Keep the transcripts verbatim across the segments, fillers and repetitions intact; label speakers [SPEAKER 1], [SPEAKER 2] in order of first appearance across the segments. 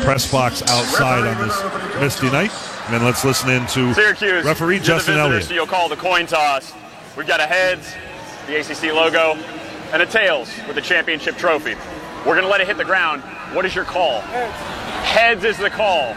[SPEAKER 1] press box outside on this misty night. And let's listen in to
[SPEAKER 2] Syracuse,
[SPEAKER 1] referee Justin
[SPEAKER 2] you're the visitor,
[SPEAKER 1] Elliott.
[SPEAKER 2] So you'll call the coin toss. We've got a heads, the A C C logo, and a tails with the championship trophy. We're going to let it hit the ground. What is your call? Heads is the call.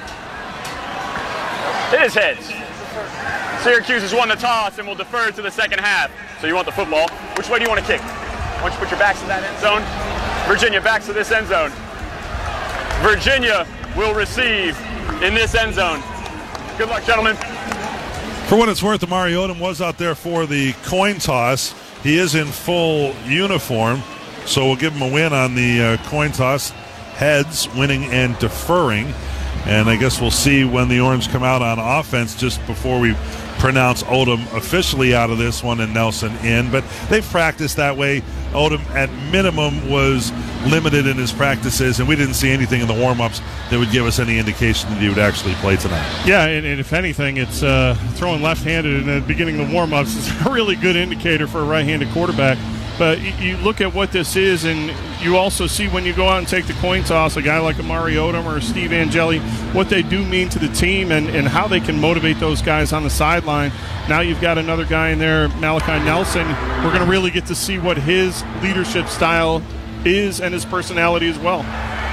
[SPEAKER 2] It is heads. Syracuse has won the toss and will defer to the second half. So you want the football. Which way do you want to kick? Why don't you put your backs to that end zone? Virginia, backs to this end zone. Virginia will receive in this end zone. Good luck, gentlemen.
[SPEAKER 1] For what it's worth, Amari Odom was out there for the coin toss. He is in full uniform, so we'll give him a win on the uh, coin toss. Heads, winning and deferring. And I guess we'll see when the Orange come out on offense just before we pronounce Odom officially out of this one and Nelson in. But they've practiced that way. Odom, at minimum, was limited in his practices, and we didn't see anything in the warm-ups that would give us any indication that he would actually play tonight.
[SPEAKER 3] Yeah, and, and if anything, it's uh, throwing left-handed in the beginning of the warm-ups is a really good indicator for a right-handed quarterback. But you look at what this is, and you also see when you go out and take the coin toss, a guy like Amari Odom or Steve Angeli, what they do mean to the team and, and how they can motivate those guys on the sideline. Now you've got another guy in there, Malachi Nelson. We're going to really get to see what his leadership style is and his personality as well.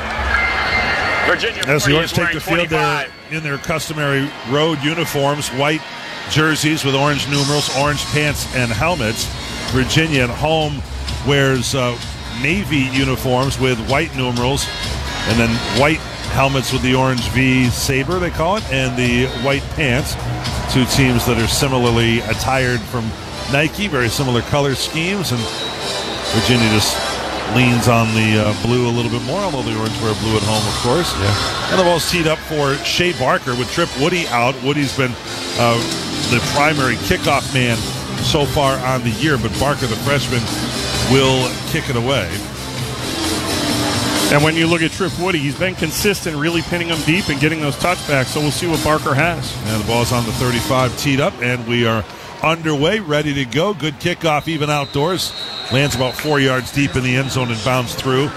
[SPEAKER 2] Virginia
[SPEAKER 1] As the Orange take the field
[SPEAKER 2] twenty-five.
[SPEAKER 1] there in their customary road uniforms, white jerseys with orange numerals, orange pants and helmets. Virginia at home wears uh, navy uniforms with white numerals and then white helmets with the orange V saber, they call it, and the white pants. Two teams that are similarly attired from Nike, very similar color schemes, and Virginia just leans on the uh, blue a little bit more, although the Orange wear blue at home, of course. Yeah. And the ball's teed up for Shea Barker with Trip Woody out. Woody's been uh, the primary kickoff man so far on the year, but Barker, the freshman, will kick it away.
[SPEAKER 3] And when you look at Trip Woody, he's been consistent, really pinning them deep and getting those touchbacks, so we'll see what Barker has.
[SPEAKER 1] And the ball's on the thirty-five, teed up, and we are underway, ready to go. Good kickoff, even outdoors. Lands about four yards deep in the end zone and bounds through.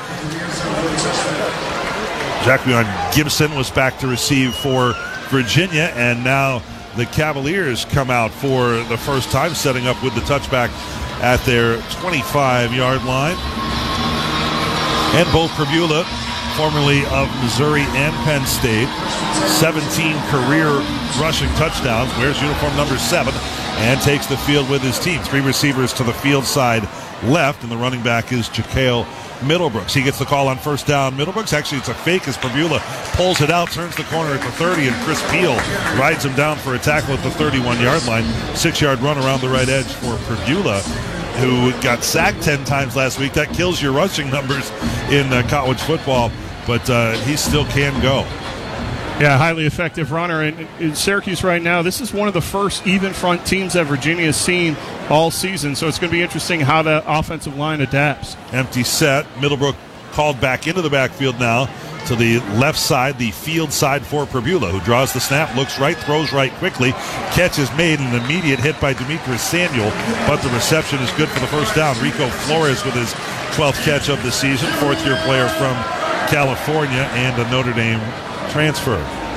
[SPEAKER 1] Jaquan Gibson was back to receive for Virginia, and now the Cavaliers come out for the first time, setting up with the touchback at their twenty-five-yard line. And Bo Pribula, formerly of Missouri and Penn State, seventeen career rushing touchdowns, wears uniform number seven, and takes the field with his team. Three receivers to the field side left, and the running back is Jakail Middlebrooks. He gets the call on first down. Middlebrooks, actually it's a fake as Pribula pulls it out, turns the corner at the thirty, and Chris Peel rides him down for a tackle at the thirty-one-yard line. Six-yard run around the right edge for Pribula, who got sacked ten times last week. That kills your rushing numbers in uh, college football, but uh, he still can go.
[SPEAKER 3] Yeah, highly effective runner. And in Syracuse right now, this is one of the first even front teams that Virginia has seen all season, so it's going to be interesting how the offensive line adapts.
[SPEAKER 1] Empty set. Middlebrook called back into the backfield now to the left side, the field side for Pribula, who draws the snap, looks right, throws right quickly. Catch is made, an immediate hit by Demetrius Samuel, but the reception is good for the first down. Rico Flores with his twelfth catch of the season, fourth-year player from California and a Notre Dame transfer.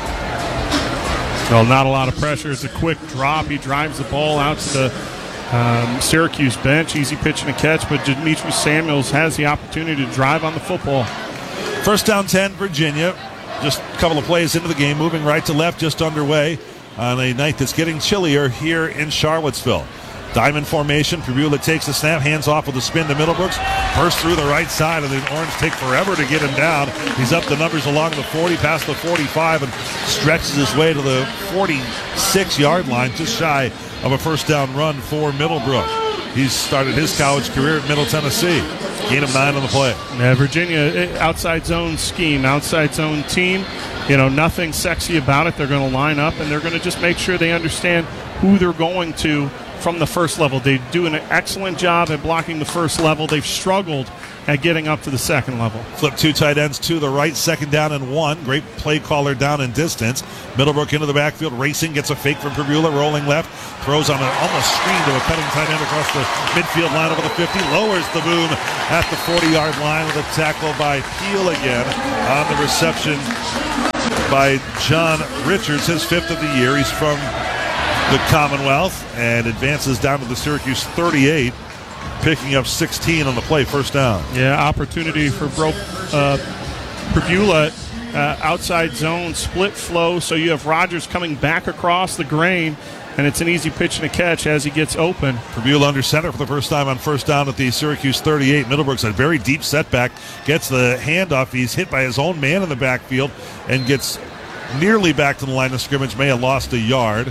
[SPEAKER 3] Well, not a lot of pressure. It's a quick drop. He drives the ball out to the um, Syracuse bench. Easy pitch and a catch, but Demetrius Samuels has the opportunity to drive on the football.
[SPEAKER 1] First down ten, Virginia. Just a couple of plays into the game, moving right to left, just underway on a night that's getting chillier here in Charlottesville. Diamond formation. Pribula takes the snap, hands off with a spin to Middlebrooks. Burst through the right side, and the Orange take forever to get him down. He's up the numbers along the forty, past the forty-five, and stretches his way to the forty-six-yard line, just shy of a first down run for Middlebrook. He's started his college career at Middle Tennessee. Gain of nine on the play.
[SPEAKER 3] Yeah, Virginia, outside zone scheme, outside zone team. You know, nothing sexy about it. They're going to line up, and they're going to just make sure they understand who they're going to from the first level. They do an excellent job at blocking the first level. They've struggled at getting up to the second level.
[SPEAKER 1] Flip two tight ends to the right, second down and one. Great play caller down in distance. Middlebrook into the backfield, racing, gets a fake from Pribula, rolling left, throws on an almost screen to a cutting tight end across the midfield line over the fifty, lowers the boom at the forty-yard line with a tackle by Peel again on the reception by John Richards, his fifth of the year. He's from the Commonwealth and advances down to the Syracuse thirty-eight, picking up sixteen on the play, first down.
[SPEAKER 3] Yeah, opportunity for Bro, uh, Pribula, uh, outside zone, split flow, so you have Rogers coming back across the grain, and it's an easy pitch and a catch as he gets open.
[SPEAKER 1] Pribula under center for the first time on first down at the Syracuse thirty-eight. Middlebrook's a very deep setback, gets the handoff. He's hit by his own man in the backfield and gets nearly back to the line of scrimmage. May have lost a yard.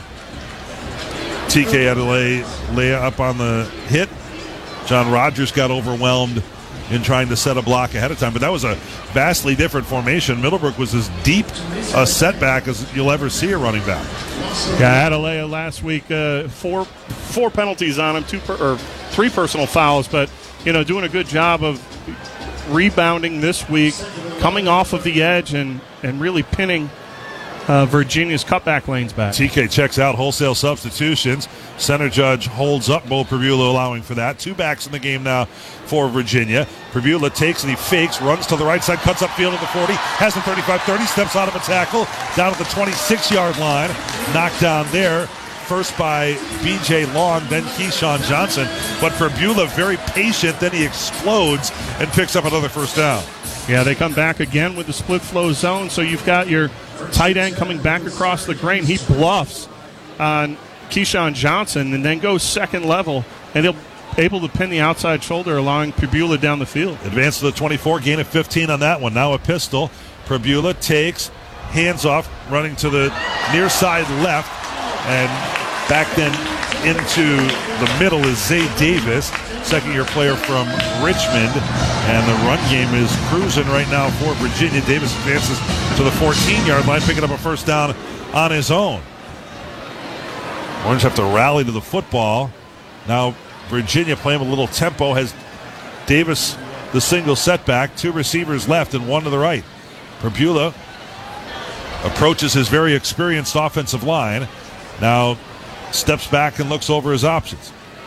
[SPEAKER 1] T K had to lay, lay up on the hit. John Rogers got overwhelmed in trying to set a block ahead of time, but that was a vastly different formation. Middlebrook was as deep a setback as you'll ever see a running back.
[SPEAKER 3] Yeah, Adelea last week, uh, four four penalties on him, two per, or three personal fouls, but you know, doing a good job of rebounding this week, coming off of the edge and and really pinning Uh, Virginia's cutback lanes back.
[SPEAKER 1] T K checks out, wholesale substitutions. Center Judge holds up, Bo Pribula allowing for that. Two backs in the game now for Virginia. Pribula takes and he fakes, runs to the right side, cuts upfield at the forty, has the thirty-five thirty, steps out of a tackle, down at the twenty-six-yard line. Knocked down there, first by B J Long, then Keyshawn Johnson. But Pribula very patient, then he explodes and picks up another first down.
[SPEAKER 3] Yeah, they come back again with the split flow zone, so you've got your tight end coming back across the grain. He bluffs on Keyshawn Johnson and then goes second level, and he'll able to pin the outside shoulder, allowing Pribula down the field.
[SPEAKER 1] Advance to the twenty-four, gain of fifteen on that one. Now a pistol. Pribula takes, hands off, running to the near side left, and back then into the middle is Zay Davis, second-year player from Richmond, and the run game is cruising right now for Virginia. Davis advances to the fourteen-yard line, picking up a first down on his own. Orange have to rally to the football. Now Virginia playing a little tempo, has Davis the single setback, two receivers left and one to the right. Pribula approaches his very experienced offensive line, now steps back and looks over his options.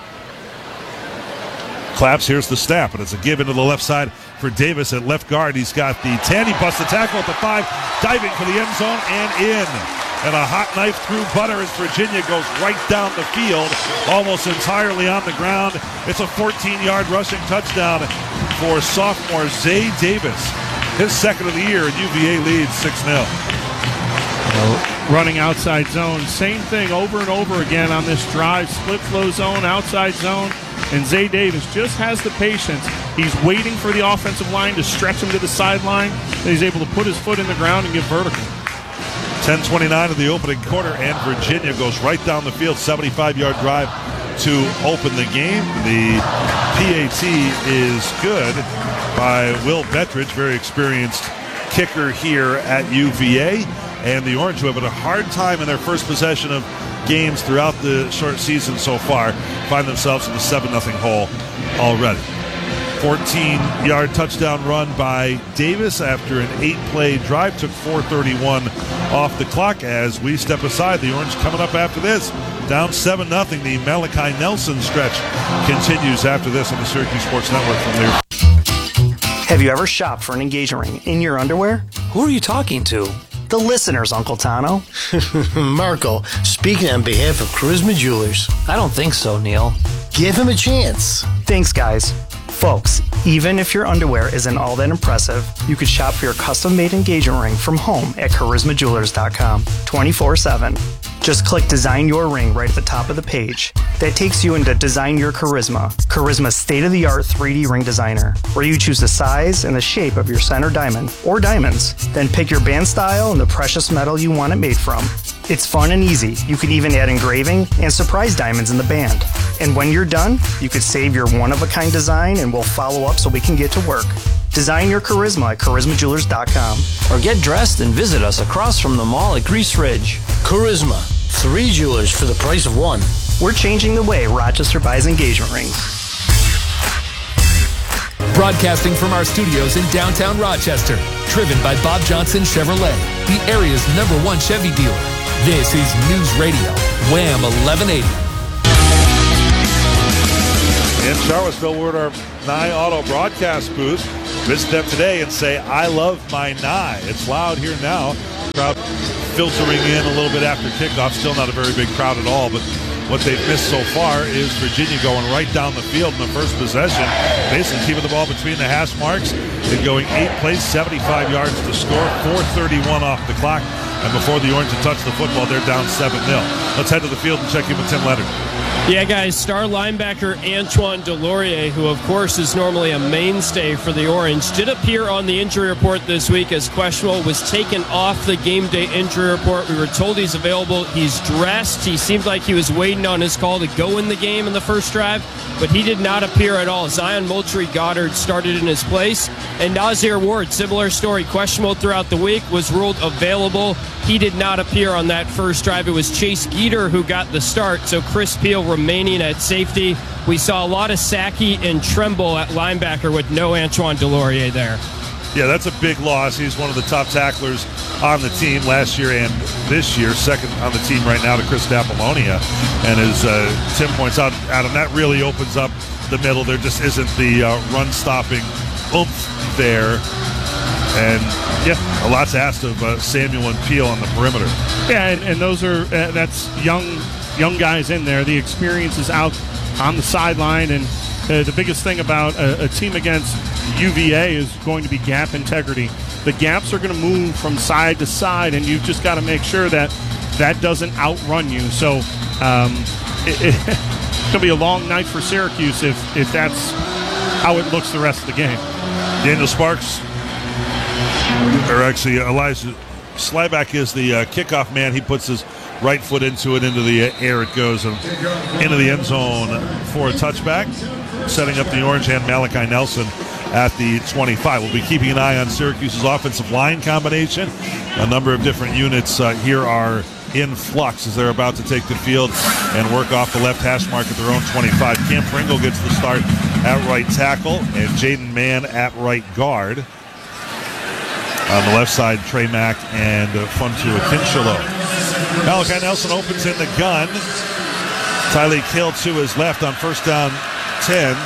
[SPEAKER 1] Claps, here's the snap, and it's a give into the left side for Davis at left guard. He's got the ten, he busts the tackle at the five, diving for the end zone and in. And a hot knife through butter as Virginia goes right down the field, almost entirely on the ground. It's a fourteen-yard rushing touchdown for sophomore Zay Davis. His second of the year, and U V A leads six nil.
[SPEAKER 3] Running outside zone, same thing over and over again on this drive. Split flow zone, outside zone, and Zay Davis just has the patience. He's waiting for the offensive line to stretch him to the sideline, and he's able to put his foot in the ground and get vertical.
[SPEAKER 1] ten twenty-nine of the opening quarter, and Virginia goes right down the field, seventy-five-yard drive to open the game. The P A T is good by Will Bettridge, very experienced kicker here at U V A. And the Orange, who have had a hard time in their first possession of games throughout the short season so far, find themselves in the seven nothing hole already. fourteen-yard touchdown run by Davis after an eight-play drive. Took four thirty-one off the clock as we step aside. The Orange coming up after this. Down seven nothing. The Malachi Nelson stretch continues after this on the Syracuse Sports Network from there.
[SPEAKER 4] Have you ever shopped for an engagement ring in your underwear?
[SPEAKER 5] Who are you talking to?
[SPEAKER 4] The listeners, Uncle Tano.
[SPEAKER 5] Marco, speaking on behalf of Charisma Jewelers. I don't think so, Neil. Give him a chance.
[SPEAKER 4] Thanks, guys. Folks, even if your underwear isn't all that impressive, you could shop for your custom-made engagement ring from home at charisma jewelers dot com twenty-four seven. Just click Design Your Ring right at the top of the page. That takes you into Design Your Charisma, Charisma's state-of-the-art three D ring designer, where you choose the size and the shape of your center diamond, or diamonds. Then pick your band style and the precious metal you want it made from. It's fun and easy. You can even add engraving and surprise diamonds in the band. And when you're done, you could save your one-of-a-kind design and we'll follow up so we can get to work. Design your charisma at charisma jewelers dot com.
[SPEAKER 5] Or get dressed and visit us across from the mall at Grease Ridge. Charisma. Three jewelers for the price of one.
[SPEAKER 4] We're changing the way Rochester buys engagement rings.
[SPEAKER 6] Broadcasting from our studios in downtown Rochester. Driven by Bob Johnson Chevrolet, the area's number one Chevy dealer. This is News Radio, Wham eleven eighty.
[SPEAKER 1] In Charlottesville, we're at our Nye Auto broadcast booth. Visit them today and say, I love my Nye. It's loud here now. crowd filtering in a little bit after kickoff. Still not a very big crowd at all, but what they've missed so far is Virginia going right down the field in the first possession, basically keeping the ball between the hash marks and going eight plays, seventy-five yards to score, four thirty-one off the clock. And before the Orange had touched the football, they're down seven nil. Let's head to the field and check in with Tim Leonard.
[SPEAKER 7] Yeah, guys, star linebacker Antoine Delorier, who, of course, is normally a mainstay for the Orange, did appear on the injury report this week as questionable, was taken off the game day injury report. We were told he's available. He's dressed. He seemed like he was waiting on his call to go in the game in the first drive, but he did not appear at all. Zion Moultrie Goddard started in his place, and Nazir Ward, similar story, questionable throughout the week, was ruled available. He did not appear on that first drive. It was Chase Geeter who got the start, so Chris Peel remaining at safety. We saw a lot of Sackey and Tremble at linebacker with no Antoine Delorier there.
[SPEAKER 1] Yeah, that's a big loss. He's one of the top tacklers on the team last year and this year, second on the team right now to Chris Apollonia. And as uh, Tim points out, Adam, that really opens up the middle. There just isn't the uh, run-stopping oomph there. And, yeah, a lot's asked of uh, Samuel and Peel on the perimeter.
[SPEAKER 3] Yeah, and, and those are uh, that's young young guys in there. The experience is out on the sideline, and uh, the biggest thing about a, a team against U V A is going to be gap integrity. The gaps are going to move from side to side, and you've just got to make sure that that doesn't outrun you. So um, it, it, it's going to be a long night for Syracuse if, if that's how it looks the rest of the game.
[SPEAKER 1] Daniel Sparks, or actually Elijah Slyback is the uh, kickoff man. He puts his right foot into it, into the air it goes, and into the end zone for a touchback, setting up the Orange hand Malachi Nelson at the twenty-five. We'll be keeping an eye on Syracuse's offensive line combination. A number of different units uh, here are in flux as they're about to take the field and work off the left hash mark at their own twenty-five. Cam Pringle gets the start at right tackle, and Jaden Mann at right guard. On the left side, Trey Mack and uh, Funtua Kinchelo. Malachi Nelson opens in the gun. Tylee Kill to his left on first down ten.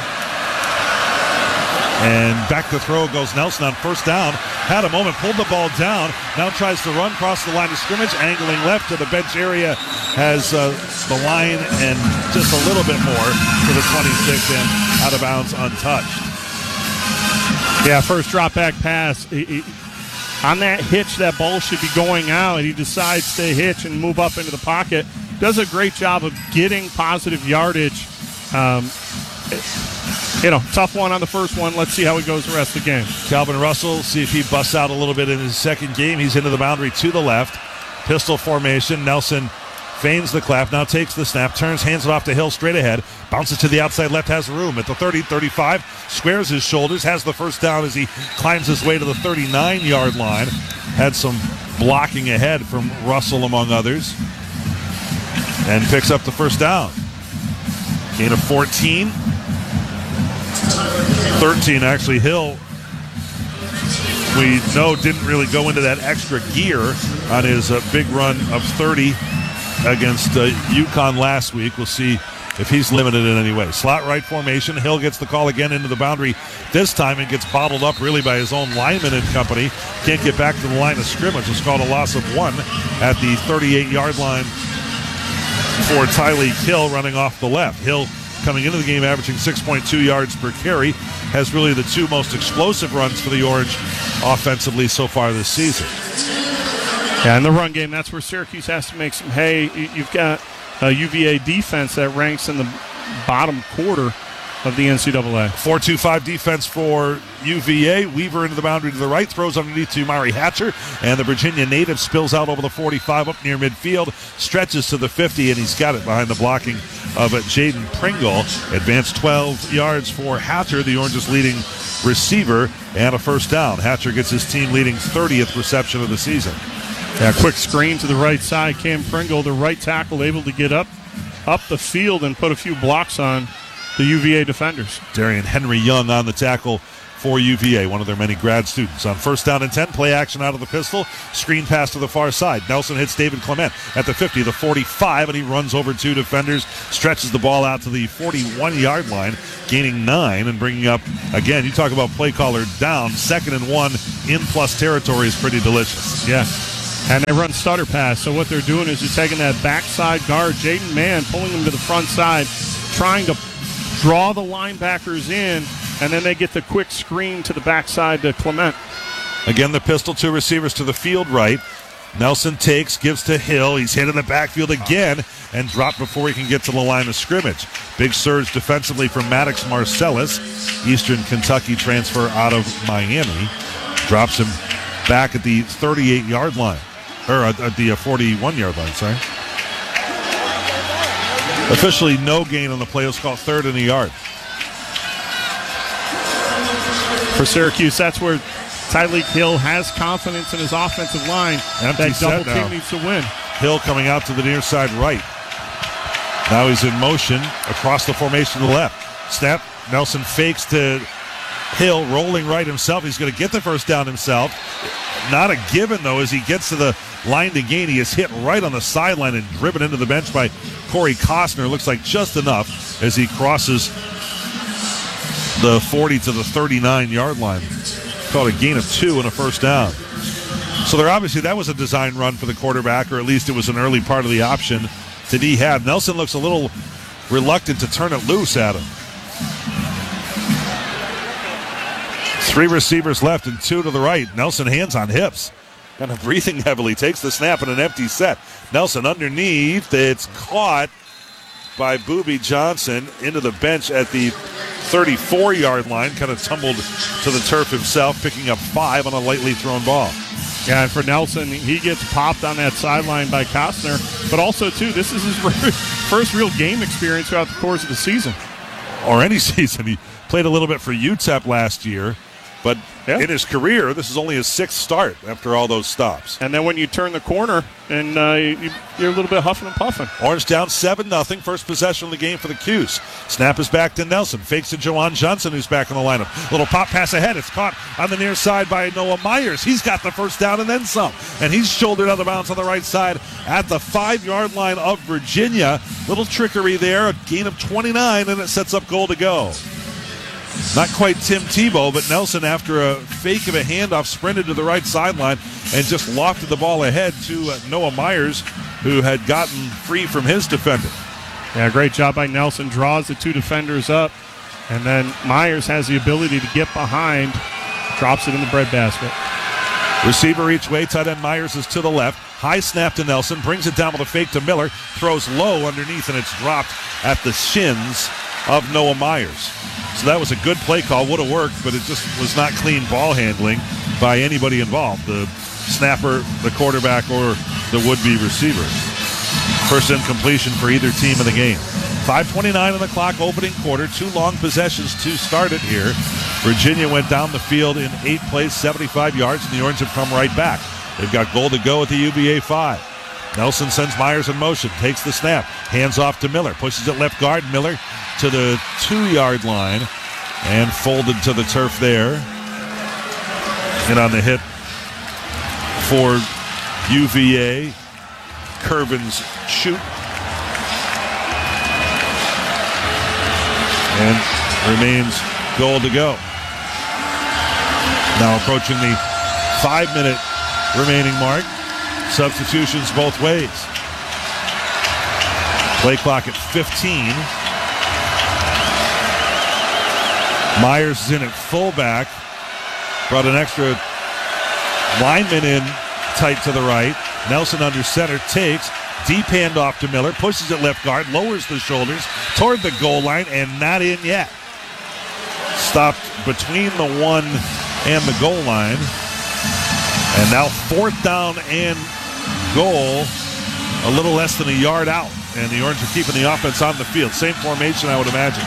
[SPEAKER 1] And back to throw goes Nelson on first down. Had a moment, pulled the ball down. Now tries to run across the line of scrimmage, angling left to the bench area. Has uh, the line and just a little bit more to the twenty-six and out of bounds untouched.
[SPEAKER 3] Yeah, first drop back pass. He, he, on that hitch, that ball should be going out. He decides to hitch and move up into the pocket. Does a great job of getting positive yardage. Um, you know, tough one on the first one. Let's see how it goes the rest of the game.
[SPEAKER 1] Calvin Russell, see if he busts out a little bit in his second game. He's into the boundary to the left. Pistol formation. Nelson feigns the clap, now takes the snap, turns, hands it off to Hill straight ahead, bounces to the outside left, has room at the thirty, thirty-five, squares his shoulders, has the first down as he climbs his way to the thirty-nine-yard line. Had some blocking ahead from Russell, among others, and picks up the first down. Gain of fourteen. thirteen, actually. Hill, we know, didn't really go into that extra gear on his uh, big run of thirty against uh, UConn last week. We'll see if he's limited in any way. Slot right formation. Hill gets the call again into the boundary this time and gets bottled up really by his own lineman and company. Can't get back to the line of scrimmage. It's called a loss of one at the thirty-eight-yard line for Tylee Hill running off the left. Hill coming into the game averaging six point two yards per carry, has really the two most explosive runs for the Orange offensively so far this season.
[SPEAKER 3] Yeah, in the run game, that's where Syracuse has to make some hay. You've got a U V A defense that ranks in the bottom quarter of the N C double A.
[SPEAKER 1] four two five defense for U V A. Weaver into the boundary to the right, throws underneath to Mari Hatcher, and the Virginia native spills out over the forty-five up near midfield, stretches to the fifty, and he's got it behind the blocking of Jaden Pringle. Advanced twelve yards for Hatcher, the Orange's leading receiver, and a first down. Hatcher gets his team leading thirtieth reception of the season.
[SPEAKER 3] Yeah, quick screen to the right side. Cam Pringle, the right tackle, able to get up up the field and put a few blocks on the U V A defenders.
[SPEAKER 1] Darian Henry Young on the tackle for U V A, one of their many grad students. On first down and ten, play action out of the pistol. Screen pass to the far side. Nelson hits David Clement at the fifty, the forty-five, and he runs over two defenders, stretches the ball out to the forty-one-yard line, gaining nine and bringing up, again, you talk about play caller down, second and one in plus territory is pretty delicious.
[SPEAKER 3] Yeah. And they run stutter pass. So what they're doing is you're taking that backside guard, Jaden Mann, pulling him to the front side, trying to draw the linebackers in, and then they get the quick screen to the backside to Clement.
[SPEAKER 1] Again, the pistol, two receivers to the field right. Nelson takes, gives to Hill. He's hit in the backfield again and dropped before he can get to the line of scrimmage. Big surge defensively from Maddox Marcellus, Eastern Kentucky transfer out of Miami. Drops him back at the thirty-eight-yard line. Or at the forty-one-yard line, sorry. Officially no gain on the play. It was called third and a yard.
[SPEAKER 3] For Syracuse, that's where Tyreek Hill has confidence in his offensive line.
[SPEAKER 1] Empty
[SPEAKER 3] that double
[SPEAKER 1] set
[SPEAKER 3] team
[SPEAKER 1] now.
[SPEAKER 3] needs to win.
[SPEAKER 1] Hill coming out to the near side right. Now he's in motion across the formation to the left. Snap. Nelson fakes to Hill, rolling right himself. He's going to get the first down himself. Not a given, though, as he gets to the line to gain. He is hit right on the sideline and driven into the bench by Corey Costner. Looks like just enough as he crosses the forty to the thirty-nine-yard line. Called a gain of two and a first down. So there obviously that was a design run for the quarterback, or at least it was an early part of the option that he had. Nelson looks a little reluctant to turn it loose at him. Three receivers left and two to the right. Nelson hands on hips. Kind of breathing heavily. Takes the snap in an empty set. Nelson underneath. It's caught by Boobie Johnson into the bench at the thirty-four-yard line. Kind of tumbled to the turf himself, picking up five on a lightly thrown ball.
[SPEAKER 3] Yeah, and for Nelson, he gets popped on that sideline by Costner. But also, too, this is his first real game experience throughout the course of the season.
[SPEAKER 1] Or any season. He played a little bit for U T E P last year. But yeah. in his career, this is only his sixth start after all those stops.
[SPEAKER 3] And then when you turn the corner, and uh, you, you're a little bit huffing and puffing.
[SPEAKER 1] Orange down seven nothing. First possession of the game for the Cuse. Snap is back to Nelson. Fakes to Jawan Johnson, who's back in the lineup. Little pop pass ahead. It's caught on the near side by Noah Myers. He's got the first down and then some. And he's shouldered out of bounds on the right side at the five-yard line of Virginia. Little trickery there. A gain of twenty-nine, and it sets up goal to go. Not quite Tim Tebow, but Nelson, after a fake of a handoff, sprinted to the right sideline and just lofted the ball ahead to uh, Noah Myers, who had gotten free from his defender.
[SPEAKER 3] Yeah, great job by Nelson. Draws the two defenders up, and then Myers has the ability to get behind, drops it in the breadbasket.
[SPEAKER 1] Receiver each way. Tight end Myers is to the left. High snap to Nelson. Brings it down with a fake to Miller. Throws low underneath, and it's dropped at the shins of Noah Myers. So that was a good play call. Would have worked, but it just was not clean ball handling by anybody involved. The snapper, the quarterback, or the would-be receiver. First incompletion for either team in the game. five twenty-nine on the clock, opening quarter. Two long possessions to start it here. Virginia went down the field in eight plays, seventy-five yards, and the Orange have come right back. They've got goal to go at the U B A five. Nelson sends Myers in motion, takes the snap, hands off to Miller, pushes it left guard. Miller to the two-yard line and folded to the turf there. And on the hit for U V A, Curvin's shoot. And remains goal to go. Now approaching the five-minute remaining mark. Substitutions both ways. Play clock at fifteen. Myers is in at fullback. Brought an extra lineman in tight to the right. Nelson under center takes. Deep handoff to Miller. Pushes it left guard. Lowers the shoulders toward the goal line and not in yet. Stopped between the one and the goal line. And now fourth down and goal, a little less than a yard out. And the Orange are keeping the offense on the field. Same formation, I would imagine.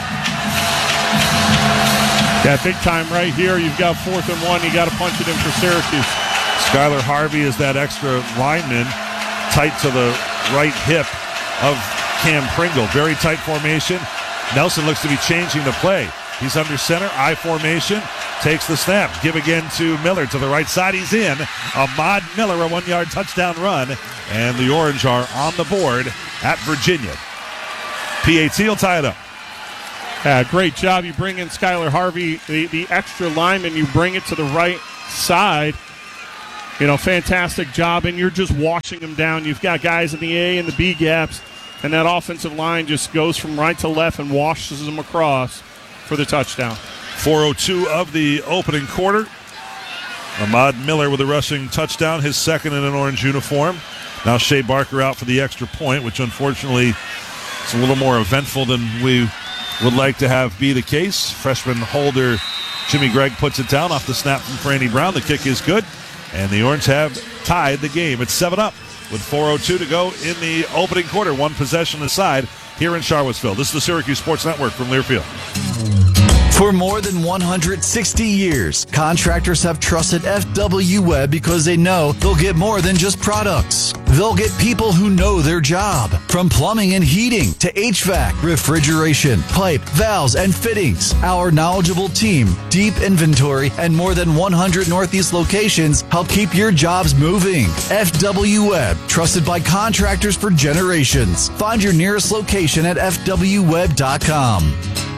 [SPEAKER 3] Yeah, big time right here. You've got fourth and one. You got to punch it in for Syracuse.
[SPEAKER 1] Skylar Harvey is that extra lineman, tight to the right hip of Cam Pringle. Very tight formation. Nelson looks to be changing the play. He's under center, I formation, takes the snap. Give again to Miller to the right side. He's in. Ahmad Miller, a one-yard touchdown run. And the Orange are on the board at Virginia. P A T will tie it up.
[SPEAKER 3] Yeah, great job. You bring in Skylar Harvey, the, the extra lineman. You bring it to the right side. you know, fantastic job, and you're just watching them down. You've got guys in the A and the B gaps, and that offensive line just goes from right to left and washes them across for the touchdown.
[SPEAKER 1] four oh two of the opening quarter. Ahmad Miller with a rushing touchdown, his second in an orange uniform. Now Shea Barker out for the extra point, which unfortunately is a little more eventful than we would like to have be the case. Freshman holder Jimmy Gregg puts it down off the snap from Franny Brown. The kick is good, and the Orange have tied the game. It's seven up with four oh two to go in the opening quarter. One possession aside here in Charlottesville. This is the Syracuse Sports Network from Learfield.
[SPEAKER 8] For more than one hundred sixty years, contractors have trusted F W Webb because they know they'll get more than just products. They'll get people who know their job. From plumbing and heating to H V A C, refrigeration, pipe, valves, and fittings. Our knowledgeable team, deep inventory, and more than one hundred Northeast locations help keep your jobs moving. F W Webb, trusted by contractors for generations. Find your nearest location at f w web dot com.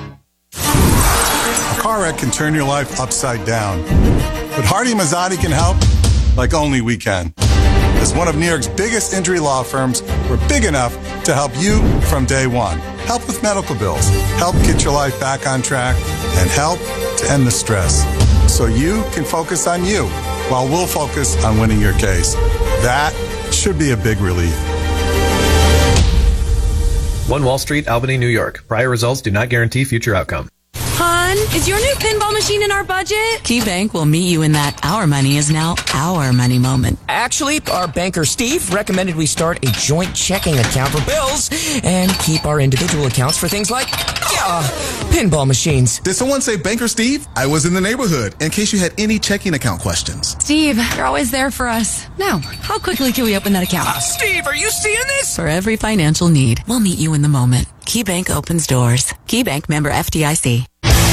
[SPEAKER 9] A car wreck can turn your life upside down. But Hardy Mazzotti can help like only we can. As one of New York's biggest injury law firms, we're big enough to help you from day one. Help with medical bills, help get your life back on track, and help to end the stress. So you can focus on you while we'll focus on winning your case. That should be a big relief.
[SPEAKER 10] One Wall Street, Albany, New York. Prior results do not guarantee future outcome.
[SPEAKER 11] Hon, is your new pinball machine in our budget? KeyBank will meet you in that our money is now our money moment.
[SPEAKER 12] Actually, our banker Steve recommended we start a joint checking account for bills and keep our individual accounts for things like, yeah, pinball machines.
[SPEAKER 13] Did someone say Banker Steve? I was in the neighborhood in case you had any checking account questions.
[SPEAKER 11] Steve, you're always there for us. Now, how quickly can we open that account?
[SPEAKER 12] Uh, Steve, are you seeing this?
[SPEAKER 11] For every financial need, we'll meet you in the moment. KeyBank opens doors. KeyBank, member F D I C.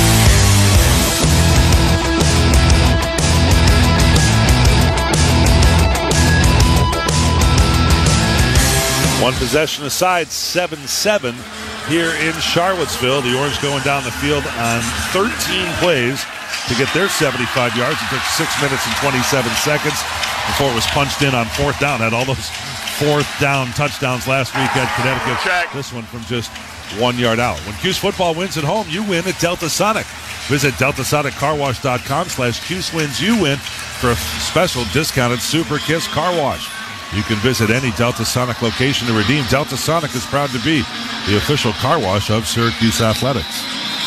[SPEAKER 1] One possession aside, seven seven here in Charlottesville. The Orange going down the field on thirteen plays to get their seventy-five yards. It took six minutes and twenty-seven seconds before it was punched in on fourth down. Had all those fourth down touchdowns last week at Connecticut.
[SPEAKER 2] Check.
[SPEAKER 1] This one from just one yard out. When Cuse football wins at home, you win at Delta Sonic. Visit delta sonic car wash dot com slash Cuse wins you win for a special discounted Super Kiss car wash. You can visit any Delta Sonic location to redeem. Delta Sonic is proud to be the official car wash of Syracuse Athletics.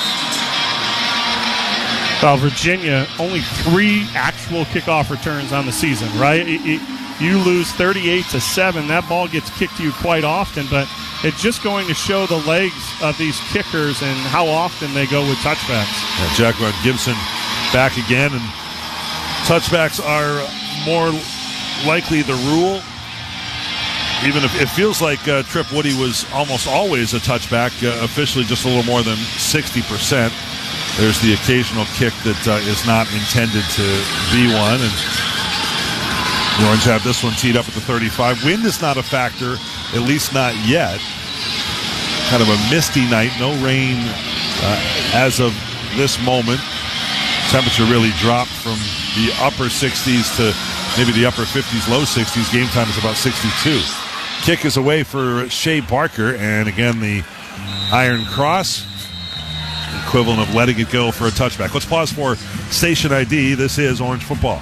[SPEAKER 3] Well, Virginia, only three actual kickoff returns on the season, right? It, it, you lose thirty-eight to seven. That ball gets kicked to you quite often, but it's just going to show the legs of these kickers and how often they go with touchbacks.
[SPEAKER 1] Yeah, Jack Rod Gibson back again, and touchbacks are more likely the rule. Even if it feels like uh, Trip Woody was almost always a touchback, uh, officially just a little more than sixty percent. There's the occasional kick that uh, is not intended to be one. And the Orange have this one teed up at the thirty-five. Wind is not a factor, at least not yet. Kind of a misty night, no rain uh, as of this moment. Temperature really dropped from the upper sixties to maybe the upper fifties, low sixties. Game time is about sixty-two. Kick is away for Shea Barker, and again the iron cross, equivalent of letting it go for a touchback. Let's pause for station I D. This is Orange Football.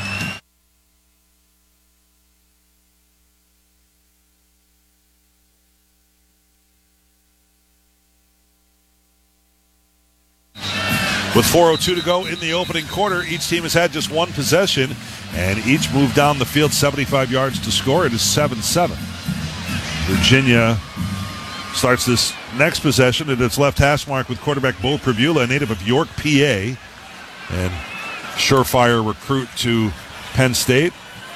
[SPEAKER 1] With four oh two to go in the opening quarter, each team has had just one possession, and each moved down the field seventy-five yards to score. It is seven seven. Virginia starts this next possession at its left hash mark with quarterback Bo Pribula, a native of York, P A, and surefire recruit to Penn State.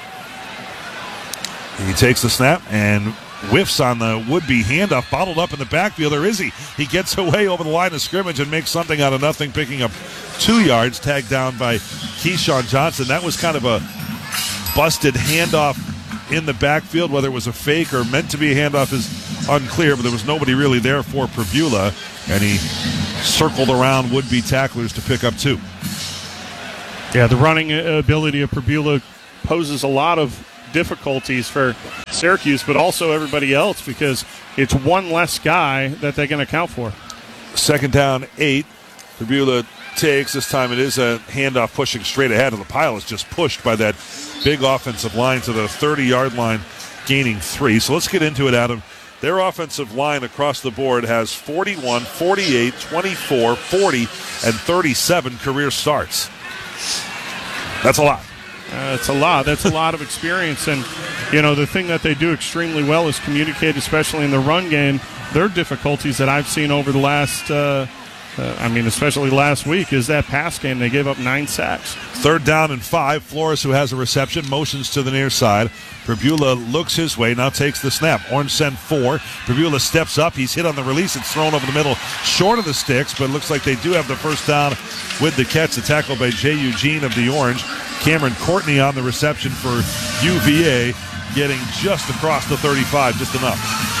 [SPEAKER 1] He takes the snap and whiffs on the would-be handoff, bottled up in the backfield. There is he. He gets away over the line of scrimmage and makes something out of nothing, picking up two yards, tagged down by Keyshawn Johnson. That was kind of a busted handoff in the backfield. Whether it was a fake or meant to be a handoff is unclear, but there was nobody really there for Pribula, and he circled around would-be tacklers to pick up two.
[SPEAKER 3] Yeah, the running ability of Pribula poses a lot of difficulties for Syracuse, but also everybody else, because it's one less guy that they can account for.
[SPEAKER 1] Second down, eight. Prebula takes. This time it is a handoff pushing straight ahead, and the pile is just pushed by that big offensive line to the thirty-yard line, gaining three. So let's get into it, Adam. Their offensive line across the board has forty-one, forty-eight, twenty-four, forty, and thirty-seven career starts. That's a lot.
[SPEAKER 3] Uh, it's a lot. That's a lot of experience. And, you know, the thing that they do extremely well is communicate, especially in the run game. Their difficulties that I've seen over the last, uh, uh, I mean, especially last week, is that pass game. They gave up nine sacks.
[SPEAKER 1] Third down and five. Flores, who has a reception, motions to the near side. Prebula looks his way, now takes the snap. Orange send four. Prebula steps up. He's hit on the release. It's thrown over the middle, short of the sticks, but it looks like they do have the first down with the catch. The tackle by Jay Eugene of the Orange. Cameron Courtney on the reception for U V A, getting just across the thirty-five, just enough.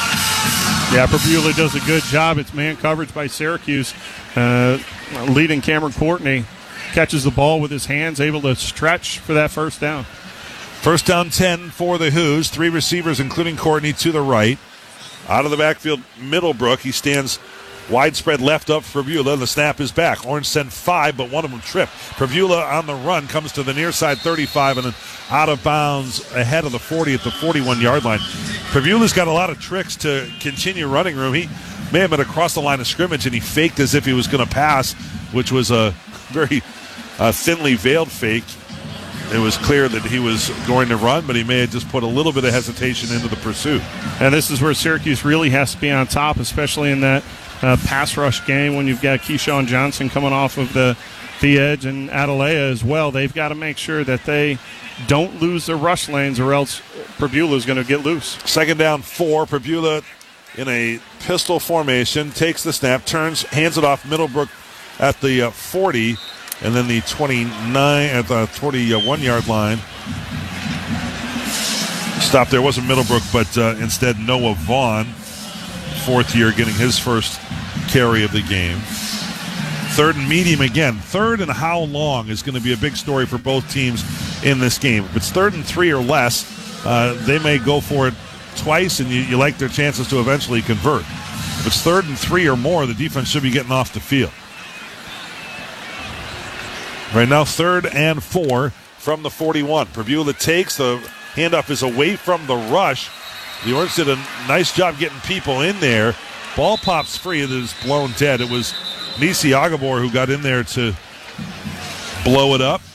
[SPEAKER 3] Yeah, Prebula does a good job. It's man coverage by Syracuse. Uh, leading Cameron Courtney catches the ball with his hands, able to stretch for that first down.
[SPEAKER 1] First down ten for the Hoos. Three receivers, including Courtney, to the right. Out of the backfield, Middlebrook. He stands widespread left up for Prebula. The snap is back. Orange send five, but one of them tripped. Prebula on the run comes to the near side thirty-five and then out of bounds ahead of the forty at the forty-one-yard line. Prebula's got a lot of tricks to continue running room. He may have been across the line of scrimmage and he faked as if he was going to pass, which was a very uh, thinly veiled fake. It was clear that he was going to run, but he may have just put a little bit of hesitation into the pursuit.
[SPEAKER 3] And this is where Syracuse really has to be on top, especially in that uh, pass rush game when you've got Keyshawn Johnson coming off of the, the edge and Atalaya as well. They've got to make sure that they don't lose their rush lanes or else Prebula is going to get loose.
[SPEAKER 1] Second down, four. Prebula in a pistol formation, takes the snap, turns, hands it off Middlebrook at the uh, forty. And then the twenty-nine at the twenty-one-yard line. Stop there. Wasn't Middlebrook, but uh, instead Noah Vaughn, fourth year, getting his first carry of the game. Third and medium again. Third and how long is going to be a big story for both teams in this game. If it's third and three or less, uh, they may go for it twice, and you, you like their chances to eventually convert. If it's third and three or more, the defense should be getting off the field. Right now, third and four from the forty-one. Prebula takes. The handoff is away from the rush. The Orange did a nice job getting people in there. Ball pops free. It is blown dead. It was Nisi Agabor who got in there to blow it up.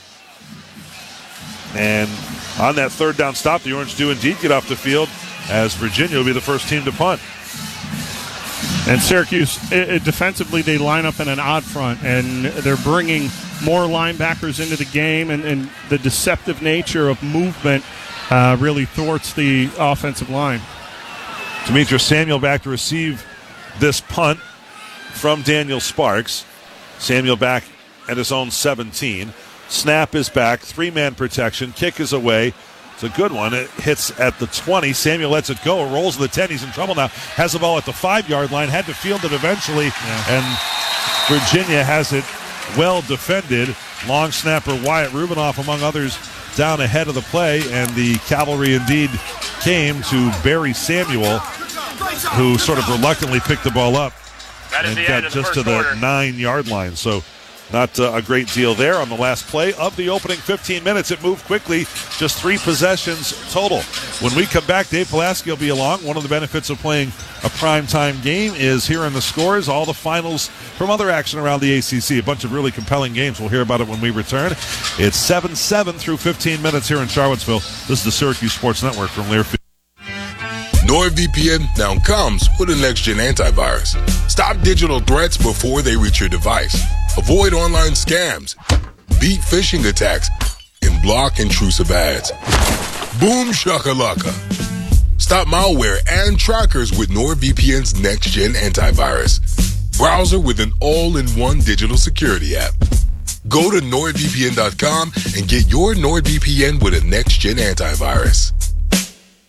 [SPEAKER 1] And on that third down stop, the Orange do indeed get off the field, as Virginia will be the first team to punt.
[SPEAKER 3] And Syracuse, it, it, defensively, they line up in an odd front, and they're bringing more linebackers into the game, and, and the deceptive nature of movement uh, really thwarts the offensive line.
[SPEAKER 1] Demetrius Samuel back to receive this punt from Daniel Sparks. Samuel back at his own seventeen. Snap is back, three-man protection, kick is away. It's a good one. It hits at the twenty. Samuel lets it go. It rolls to the ten. He's in trouble now. Has the ball at the five-yard line. Had to field it eventually. Yeah. And Virginia has it well defended. Long snapper Wyatt Rubinoff, among others, down ahead of the play. And the cavalry indeed came to Barry Samuel, who sort of reluctantly picked the ball up and got just to the nine-yard line. So not uh, a great deal there on the last play of the opening fifteen minutes. It moved quickly, just three possessions total. When we come back, Dave Pulaski will be along. One of the benefits of playing a primetime game is hearing the scores, all the finals from other action around the A C C. A bunch of really compelling games. We'll hear about it when we return. It's seven seven through fifteen minutes here in Charlottesville. This is the Syracuse Sports Network from Learfield.
[SPEAKER 14] NordVPN now comes with a next-gen antivirus. Stop digital threats before they reach your device. Avoid online scams, beat phishing attacks, and block intrusive ads. Boom shakalaka. Stop malware and trackers with NordVPN's next-gen antivirus. Browser with an all-in-one digital security app. Go to nord V P N dot com and get your NordVPN with a next-gen antivirus.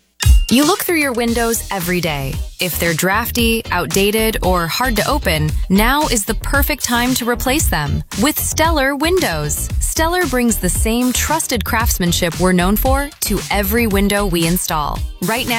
[SPEAKER 15] You look through your windows every day. If they're drafty, outdated, or hard to open, now is the perfect time to replace them with Stellar Windows. Stellar brings the same trusted craftsmanship we're known for to every window we install. Right now,